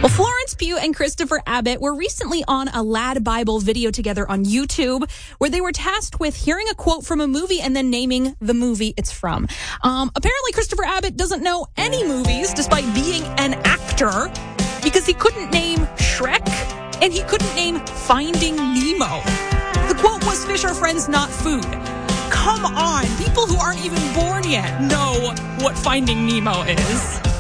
Well, Florence Pugh and Christopher Abbott were recently on a Lad Bible video together on YouTube where they were tasked with hearing a quote from a movie and then naming the movie it's from. Apparently, Christopher Abbott doesn't know any movies despite being an actor because he couldn't name Shrek and he couldn't name Finding Nemo. The quote was, "Fish are friends, not food." Come on, people who aren't even born yet know what Finding Nemo is.